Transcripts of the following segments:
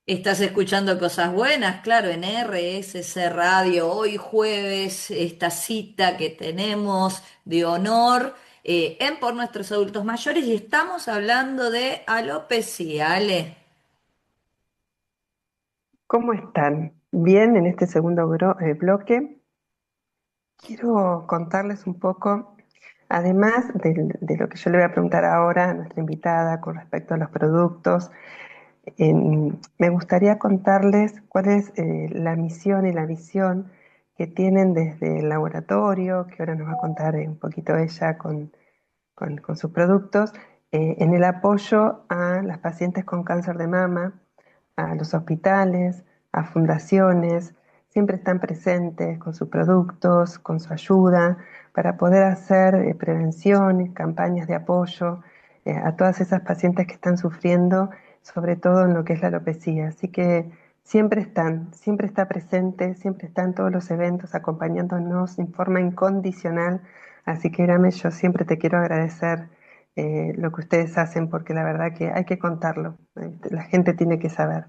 Estás escuchando cosas buenas, claro, en RSC Radio, hoy jueves, esta cita que tenemos de honor en Por Nuestros Adultos Mayores y estamos hablando de alopecia, Ale. ¿Cómo están? Bien, en este segundo bloque quiero contarles un poco, además de lo que yo le voy a preguntar ahora a nuestra invitada con respecto a los productos, me gustaría contarles cuál es la misión y la visión que tienen desde el laboratorio, que ahora nos va a contar un poquito ella con sus productos, en el apoyo a las pacientes con cáncer de mama, a los hospitales, a fundaciones, siempre están presentes con sus productos, con su ayuda, para poder hacer prevención, campañas de apoyo a todas esas pacientes que están sufriendo, sobre todo en lo que es la alopecia. Así que siempre están, siempre está presente, siempre están todos los eventos acompañándonos en forma incondicional. Así que, Irame, yo siempre te quiero agradecer lo que ustedes hacen, porque la verdad que hay que contarlo, la gente tiene que saber.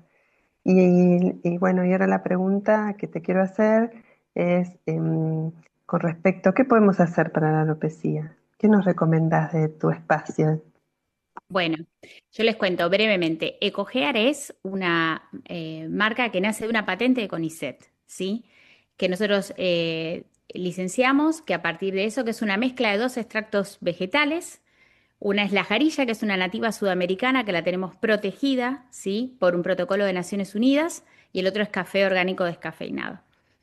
Y bueno, y ahora la pregunta que te quiero hacer es con respecto, ¿qué podemos hacer para la alopecia? ¿Qué nos recomendás de tu espacio? Bueno, yo les cuento brevemente. EcoGear es una marca que nace de una patente de CONICET, ¿sí? Que nosotros licenciamos, que a partir de eso, que es una mezcla de dos extractos vegetales. Una es la jarilla, que es una nativa sudamericana que la tenemos protegida, ¿sí? Por un protocolo de Naciones Unidas, y el otro es café orgánico descafeinado.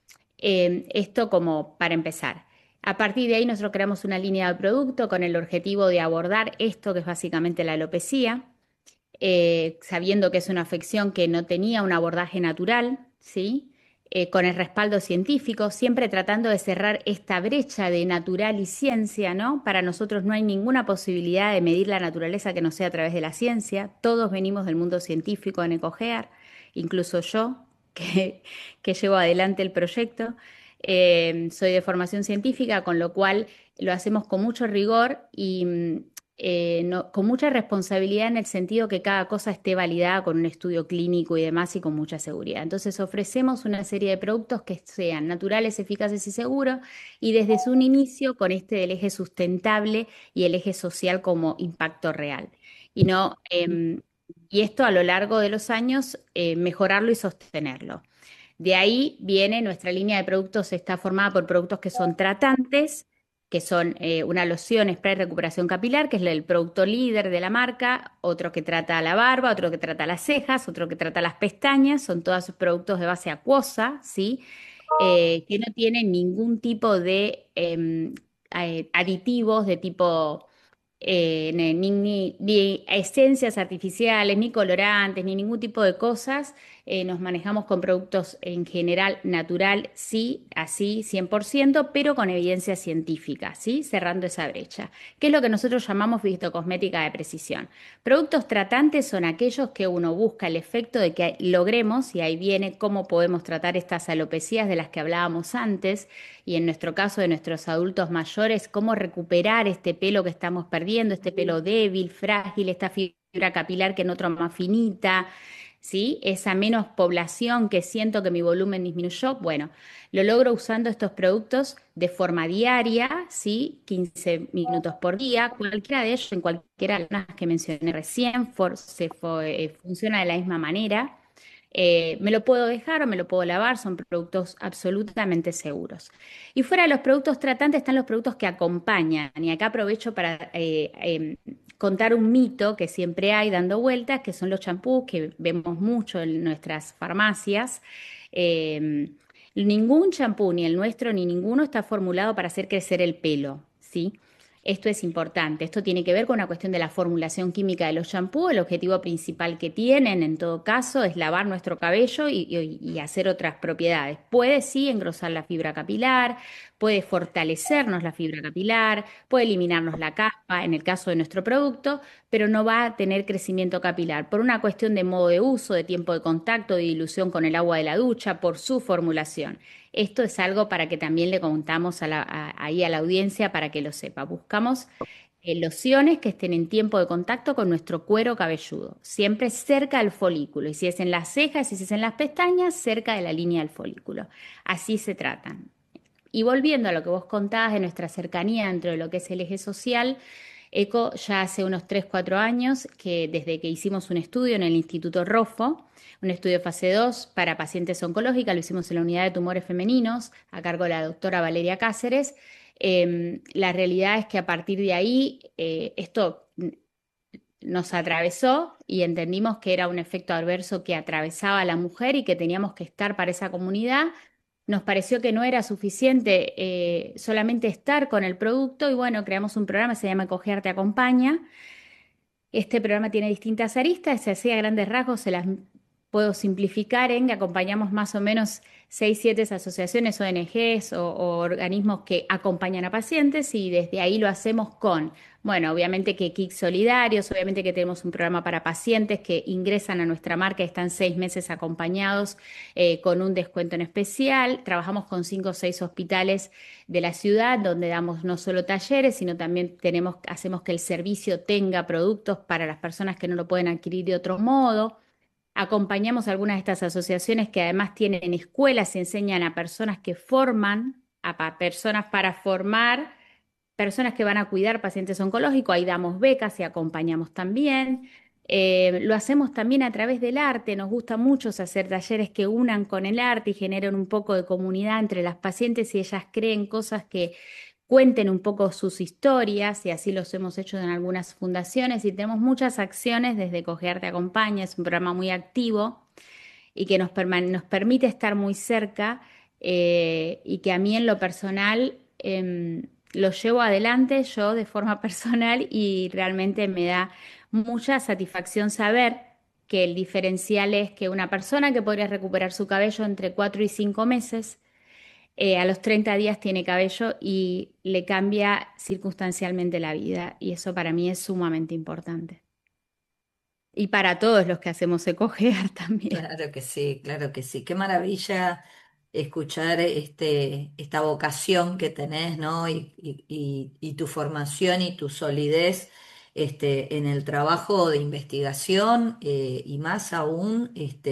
Esto como para empezar. A partir de ahí nosotros creamos una línea de producto con el objetivo de abordar esto que es básicamente la alopecia, sabiendo que es una afección que no tenía un abordaje natural, ¿sí? Con el respaldo científico, siempre tratando de cerrar esta brecha de natural y ciencia, ¿no? Para nosotros no hay ninguna posibilidad de medir la naturaleza que no sea a través de la ciencia. Todos venimos del mundo científico en EcoGear, incluso yo, que, que llevo adelante el proyecto. Soy de formación científica, con lo cual lo hacemos con mucho rigor y con mucha responsabilidad en el sentido que cada cosa esté validada con un estudio clínico y demás y con mucha seguridad. Entonces ofrecemos una serie de productos que sean naturales, eficaces y seguros y desde su inicio con este del eje sustentable y el eje social como impacto real. Y no, y esto a lo largo de los años mejorarlo y sostenerlo. De ahí viene nuestra línea de productos, está formada por productos que son tratantes, que son una loción spray recuperación capilar, que es el producto líder de la marca, otro que trata la barba, otro que trata las cejas, otro que trata las pestañas, son todos productos de base acuosa, ¿sí? Que no tienen ningún tipo de aditivos de tipo ni esencias artificiales, ni colorantes, ni ningún tipo de cosas. Nos manejamos con productos en general natural, sí, así, 100%, pero con evidencia científica, ¿sí? Cerrando esa brecha. ¿Qué es lo que nosotros llamamos fitocosmética de precisión? Productos tratantes son aquellos que uno busca el efecto de que logremos, y ahí viene cómo podemos tratar estas alopecias de las que hablábamos antes, y en nuestro caso de nuestros adultos mayores, cómo recuperar este pelo que estamos perdiendo, este pelo débil, frágil, esta fibra capilar que en otro más finita, ¿sí? Esa menos población que siento que mi volumen disminuyó. Bueno, lo logro usando estos productos de forma diaria, ¿sí? 15 minutos por día, cualquiera de ellos, en cualquiera de las que mencioné recién, funciona de la misma manera. Me lo puedo dejar o me lo puedo lavar, son productos absolutamente seguros. Y fuera de los productos tratantes están los productos que acompañan. Y acá aprovecho para contar un mito que siempre hay dando vueltas, que son los champús que vemos mucho en nuestras farmacias. Ningún champú, ni el nuestro, ni ninguno está formulado para hacer crecer el pelo, ¿sí? Esto es importante. Esto tiene que ver con una cuestión de la formulación química de los champús. El objetivo principal que tienen, en todo caso, es lavar nuestro cabello y hacer otras propiedades. Puede sí engrosar la fibra capilar, puede fortalecernos la fibra capilar, puede eliminarnos la caspa en el caso de nuestro producto, pero no va a tener crecimiento capilar por una cuestión de modo de uso, de tiempo de contacto, de dilución con el agua de la ducha, por su formulación. Esto es algo para que también le contamos ahí a la audiencia para que lo sepa. Buscamos lociones que estén en tiempo de contacto con nuestro cuero cabelludo, siempre cerca del folículo. Y si es en las cejas y si es en las pestañas, cerca de la línea del folículo. Así se tratan. Y volviendo a lo que vos contabas de nuestra cercanía dentro de lo que es el eje social, ECO ya hace unos 3 4 años que desde que hicimos un estudio en el Instituto Rofo, un estudio fase 2 para pacientes oncológicas, lo hicimos en la unidad de tumores femeninos a cargo de la doctora Valeria Cáceres. La realidad es que a partir de ahí esto nos atravesó y entendimos que era un efecto adverso que atravesaba a la mujer y que teníamos que estar para esa comunidad. Nos pareció que no era suficiente solamente estar con el producto y bueno, creamos un programa, se llama Coger Te Acompaña. Este programa tiene distintas aristas, así a grandes rasgos se las puedo simplificar en que acompañamos más o menos 6 7 asociaciones, ONGs o organismos que acompañan a pacientes y desde ahí lo hacemos con, bueno, obviamente que Kicks Solidarios, obviamente que tenemos un programa para pacientes que ingresan a nuestra marca y están 6 meses acompañados con un descuento en especial. Trabajamos con 5 o 6 hospitales de la ciudad, donde damos no solo talleres, sino también hacemos que el servicio tenga productos para las personas que no lo pueden adquirir de otro modo. Acompañamos a algunas de estas asociaciones que además tienen escuelas y enseñan a personas que forman, personas para formar, personas que van a cuidar pacientes oncológicos, ahí damos becas y acompañamos también. Lo hacemos también a través del arte, nos gusta mucho hacer talleres que unan con el arte y generen un poco de comunidad entre las pacientes y ellas creen cosas que cuenten un poco sus historias y así los hemos hecho en algunas fundaciones y tenemos muchas acciones desde Coger Te Acompaña, es un programa muy activo y que nos permite estar muy cerca y que a mí en lo personal lo llevo adelante yo de forma personal y realmente me da mucha satisfacción saber que el diferencial es que una persona que podría recuperar su cabello entre 4 y 5 meses, a los 30 días tiene cabello y le cambia circunstancialmente la vida y eso para mí es sumamente importante. Y para todos los que hacemos ecogear también. Claro que sí, claro que sí. Qué maravilla escuchar esta vocación que tenés, ¿no? Y tu formación y tu solidez en el trabajo de investigación y más aún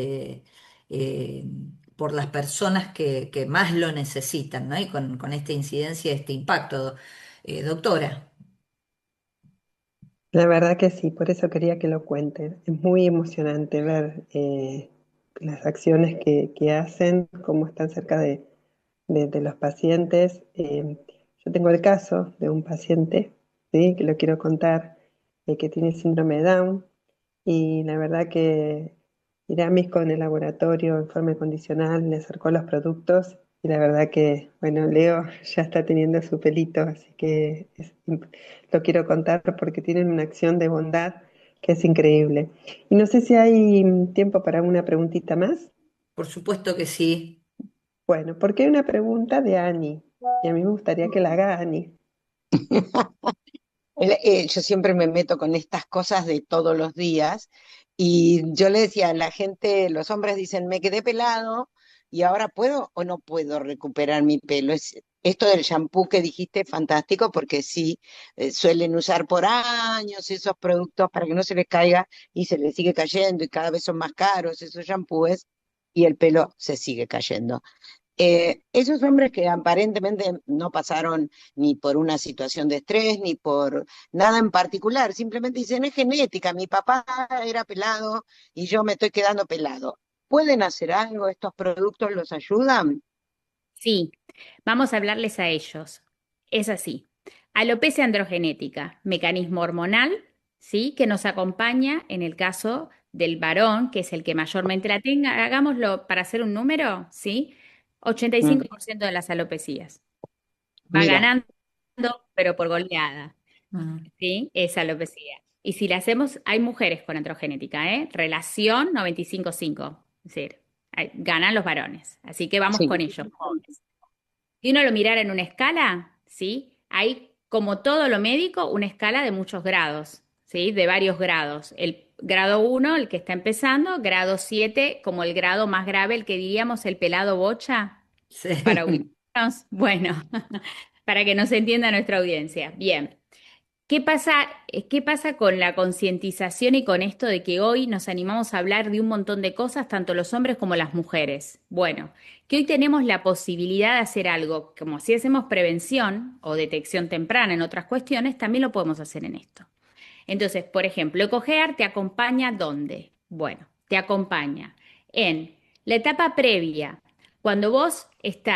eh, por las personas que más lo necesitan, ¿no? Y con esta incidencia, este impacto. Doctora. La verdad que sí, por eso quería que lo cuenten. Es muy emocionante ver las acciones que hacen, cómo están cerca de los pacientes. Yo tengo el caso de un paciente, ¿sí? Que lo quiero contar, que tiene síndrome de Down y la verdad que Iramis con el laboratorio en forma condicional le acercó los productos y la verdad que, bueno, Leo ya está teniendo su pelito, así que lo quiero contar porque tienen una acción de bondad que es increíble. Y no sé si hay tiempo para una preguntita más. Por supuesto que sí. Bueno, porque hay una pregunta de Ani y a mí me gustaría que la haga Ani. Yo siempre me meto con estas cosas de todos los días y yo le decía a la gente, los hombres dicen, me quedé pelado y ahora puedo o no puedo recuperar mi pelo. Esto del shampoo que dijiste, fantástico, porque sí, suelen usar por años esos productos para que no se les caiga y se les sigue cayendo y cada vez son más caros esos shampoos y el pelo se sigue cayendo. Esos hombres que aparentemente no pasaron ni por una situación de estrés, ni por nada en particular, simplemente dicen, es genética, mi papá era pelado y yo me estoy quedando pelado. ¿Pueden hacer algo? ¿Estos productos los ayudan? Sí, vamos a hablarles a ellos. Es así. Alopecia androgenética, mecanismo hormonal, ¿sí? Que nos acompaña en el caso del varón, que es el que mayormente la tenga. Hagámoslo para hacer un número, ¿sí? Mm, 85% de las alopecias. Va mira, ganando, pero por goleada, Mm. ¿sí? Esa alopecia. Y si la hacemos, hay mujeres con androgenética, ¿eh? Relación 95-5. Es decir, ganan los varones. Así que vamos sí, con ellos. Si uno lo mirara en una escala, ¿sí? Hay, como todo lo médico, una escala de muchos grados, ¿sí? De varios grados. El grado 1, el que está empezando, grado 7, como el grado más grave, el que diríamos el pelado bocha, para Sí. ubicarnos. Bueno, para que nos entienda nuestra audiencia. Bien. ¿Qué pasa con la concientización y con esto de que hoy nos animamos a hablar de un montón de cosas, tanto los hombres como las mujeres? Bueno, que hoy tenemos la posibilidad de hacer algo, como si hacemos prevención o detección temprana en otras cuestiones, también lo podemos hacer en esto. Entonces, por ejemplo, Ecogear te acompaña ¿dónde? Bueno, te acompaña en la etapa previa, cuando vos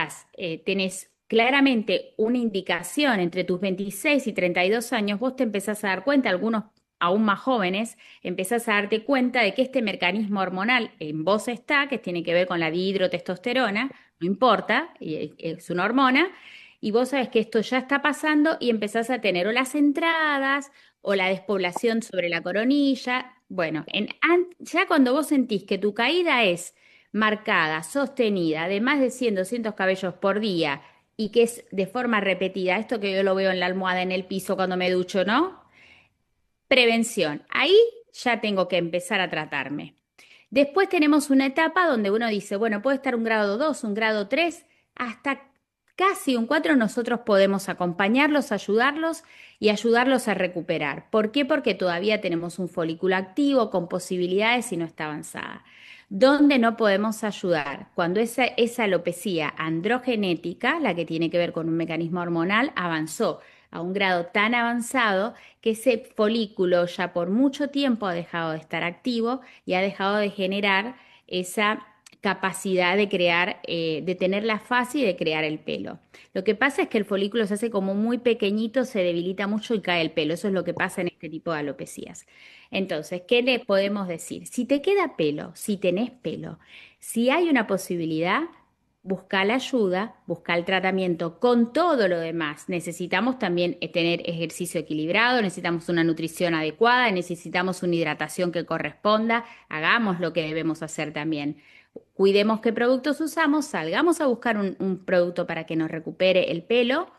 tenés claramente una indicación entre tus 26 y 32 años, vos te empezás a dar cuenta, algunos aún más jóvenes, empezás a darte cuenta de que este mecanismo hormonal en vos está, que tiene que ver con la dihidrotestosterona, no importa, es una hormona, y vos sabés que esto ya está pasando y empezás a tener o las entradas o la despoblación sobre la coronilla. Bueno, ya cuando vos sentís que tu caída es marcada, sostenida, de más de 100, 200 cabellos por día y que es de forma repetida, esto que yo lo veo en la almohada, en el piso cuando me ducho, ¿no? Prevención. Ahí ya tengo que empezar a tratarme. Después tenemos una etapa donde uno dice, bueno, puede estar un grado 2, un grado 3, hasta casi un 4. Nosotros podemos acompañarlos, ayudarlos y ayudarlos a recuperar. ¿Por qué? Porque todavía tenemos un folículo activo con posibilidades y no está avanzada. ¿Dónde no podemos ayudar? Cuando esa alopecia androgenética, la que tiene que ver con un mecanismo hormonal, avanzó a un grado tan avanzado que ese folículo ya por mucho tiempo ha dejado de estar activo y ha dejado de generar esa capacidad de crear, de tener la fase y de crear el pelo. Lo que pasa es que el folículo se hace como muy pequeñito, se debilita mucho y cae el pelo. Eso es lo que pasa en este tipo de alopecias. Entonces, ¿qué le podemos decir? Si te queda pelo, si tenés pelo, si hay una posibilidad, busca la ayuda, busca el tratamiento con todo lo demás. Necesitamos también tener ejercicio equilibrado, necesitamos una nutrición adecuada, necesitamos una hidratación que corresponda, hagamos lo que debemos hacer también. Cuidemos qué productos usamos, salgamos a buscar un producto para que nos recupere el pelo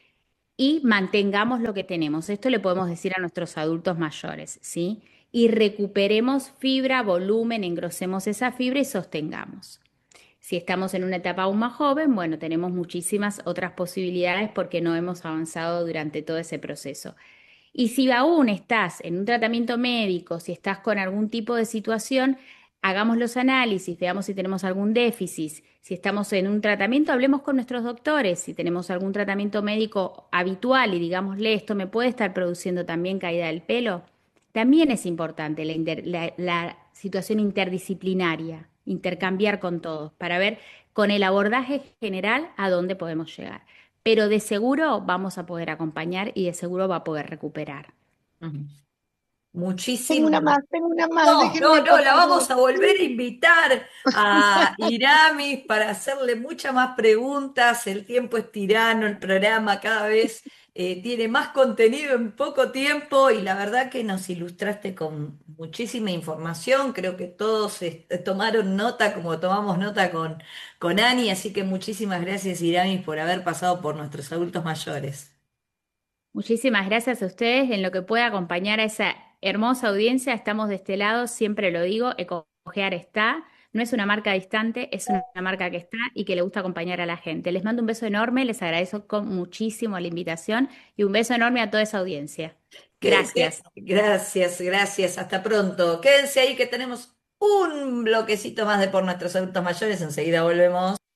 y mantengamos lo que tenemos. Esto le podemos decir a nuestros adultos mayores, ¿sí? Y recuperemos fibra, volumen, engrosemos esa fibra y sostengamos. Si estamos en una etapa aún más joven, bueno, tenemos muchísimas otras posibilidades porque no hemos avanzado durante todo ese proceso. Y si aún estás en un tratamiento médico, si estás con algún tipo de situación, hagamos los análisis, veamos si tenemos algún déficit. Si estamos en un tratamiento, hablemos con nuestros doctores. Si tenemos algún tratamiento médico habitual y digámosle, esto me puede estar produciendo también caída del pelo, también es importante la situación interdisciplinaria, intercambiar con todos para ver con el abordaje general a dónde podemos llegar, pero de seguro vamos a poder acompañar y de seguro va a poder recuperar. Ujú. Muchísimas. Tengo una más, No, no, déjenme no, por la favor. vamos a volver a invitar a Iramis para hacerle muchas más preguntas. El tiempo es tirano, el programa cada vez tiene más contenido en poco tiempo y la verdad que nos ilustraste con muchísima información. Creo que todos tomaron nota como tomamos nota con Ani, así que muchísimas gracias Iramis por haber pasado por nuestros adultos mayores. Muchísimas gracias a ustedes en lo que pueda acompañar a esa hermosa audiencia. Estamos de este lado, siempre lo digo, Ecogear está. No es una marca distante, es una marca que está y que le gusta acompañar a la gente. Les mando un beso enorme, les agradezco muchísimo la invitación y un beso enorme a toda esa audiencia. Gracias. Gracias, gracias. Hasta pronto. Quédense ahí que tenemos un bloquecito más de por nuestros adultos mayores. Enseguida volvemos.